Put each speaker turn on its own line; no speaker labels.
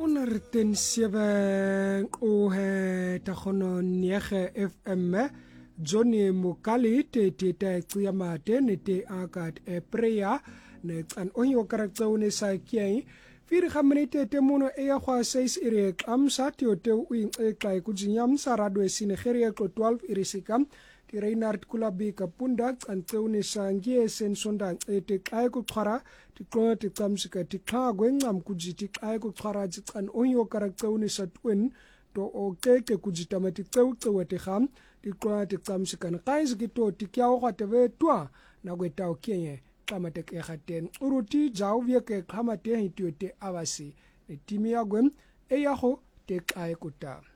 107 o he ta khono niege FM Johnny Mokali te tsia mate ne te akat e prayer ne tsan onyo karaktsone sa kiai 4 minute te mono e ya khwa 6 ire amsa te o te uing e kai kujinyam sarado e sinegere ko 12 ire sikam ti Reinhard Kulabi kapunda anteune sangie sen sonda e te kai ku khara ti ko ti tsamsika ti kha gwencam kujiti kai ku khara ti an onyo karaktsone sa twin to o keke kujitama ti tsew te kham ti ko ti tsamsika na kais ki to ti kya o te ve twa na gweta o kienye kamate ke khaten uruti jaw vie ke khamate hitute awasi ne timia gwem e ya ho te kai kuta